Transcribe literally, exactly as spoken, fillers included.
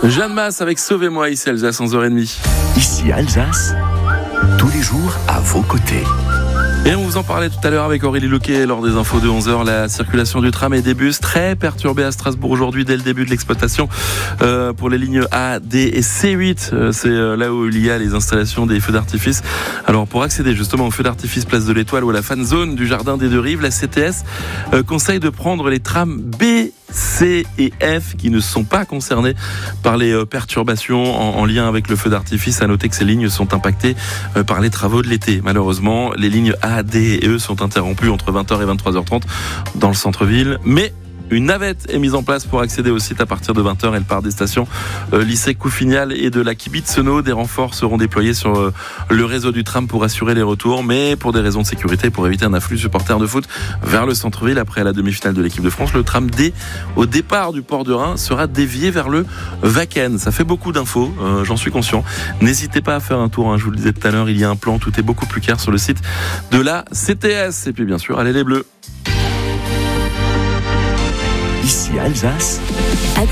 Jeanne Masse avec Sauvez-moi, ici Alsace, onze heures trente. Ici Alsace, tous les jours à vos côtés. Et on vous en parlait tout à l'heure avec Aurélie Lequet lors des infos de onze heures. La circulation du tram et des bus très perturbée à Strasbourg aujourd'hui dès le début de l'exploitation euh, pour les lignes A, D et C huit. Euh, c'est euh, là où il y a les installations des feux d'artifice. Alors pour accéder justement aux feux d'artifice Place de l'Étoile ou à la fan zone du Jardin des Deux Rives, la C T S euh, conseille de prendre les trams B, C et F qui ne sont pas concernés par les euh, perturbations en, en lien avec le feu d'artifice. À noter que ces lignes sont impactées euh, par les travaux de l'été. Malheureusement, les lignes A, D et E sont interrompues entre vingt heures et vingt-trois heures trente dans le centre-ville. Mais une navette est mise en place pour accéder au site à partir de vingt heures. Elle part des stations euh, lycée Coufignal et de la Kibitzenau. Des renforts seront déployés sur euh, le réseau du tram pour assurer les retours, mais pour des raisons de sécurité, pour éviter un afflux de supporters de foot vers le centre-ville après la demi-finale de l'équipe de France, le tram D au départ du port de Reims sera dévié vers le Wacken. Ça fait beaucoup d'infos, euh, j'en suis conscient. N'hésitez pas à faire un tour, hein, je vous le disais tout à l'heure, il y a un plan, tout est beaucoup plus clair sur le site de la C T S. Et puis bien sûr, allez les Bleus. Ici Alsace.